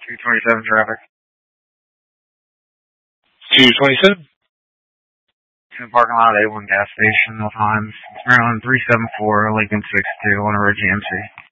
227 traffic. 227? In the parking lot at A1 gas station, no times. Maryland 374, Lincoln 62 on a Ridge GMC.